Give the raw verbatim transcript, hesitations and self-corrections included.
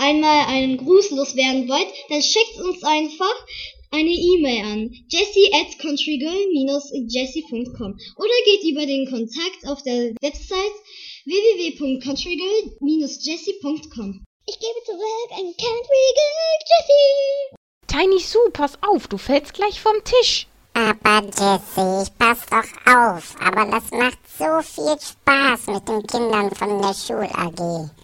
einmal einen Gruß loswerden wollt, dann schickt uns einfach eine E-Mail an jessie at countrygirl dash jessie punkt com oder geht über den Kontakt auf der Website w w w punkt countrygirl dash jessie punkt com. Ich gebe zurück an Countrygirl Jessie. Tiny Sue, pass auf, du fällst gleich vom Tisch. Aber Jessie, ich pass doch auf. Aber das macht so viel Spaß mit den Kindern von der Schul-A G.